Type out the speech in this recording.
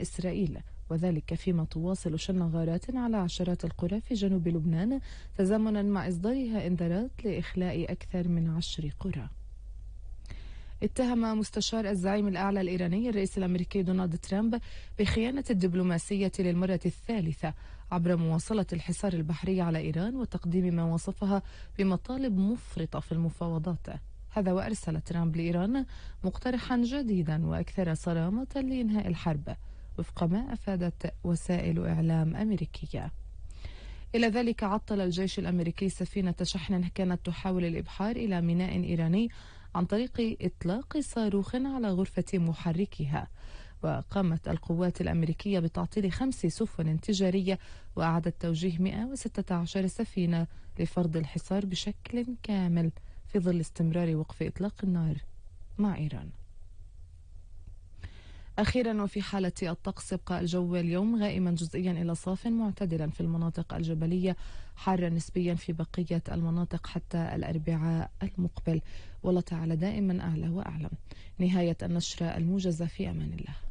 إسرائيل، وذلك فيما تواصل شن غارات على عشرات القرى في جنوب لبنان تزامنا مع إصدارها إنذارات لإخلاء أكثر من 10 قرى. اتهم مستشار الزعيم الأعلى الإيراني الرئيس الأمريكي دونالد ترامب بخيانة الدبلوماسية للمرة الثالثة عبر مواصلة الحصار البحري على إيران وتقديم ما وصفها بمطالب مفرطة في المفاوضات. هذا وأرسل ترامب لإيران مقترحا جديدا وأكثر صرامة لإنهاء الحرب وفق ما أفادت وسائل إعلام أمريكية. إلى ذلك عطل الجيش الأمريكي سفينة شحن كانت تحاول الإبحار إلى ميناء إيراني عن طريق إطلاق صاروخ على غرفة محركها. وقامت القوات الأمريكية بتعطيل 5 سفن تجارية وأعادت توجيه 116 سفينة لفرض الحصار بشكل كامل في ظل استمرار وقف إطلاق النار مع إيران. أخيرا، وفي حالة الطقس يبقى الجو اليوم غائما جزئيا إلى صاف معتدلا في المناطق الجبلية، حارا نسبيا في بقية المناطق حتى الأربعاء المقبل. والله تعالى دائما أعلى وأعلم. نهاية النشرة الموجزة، في أمان الله.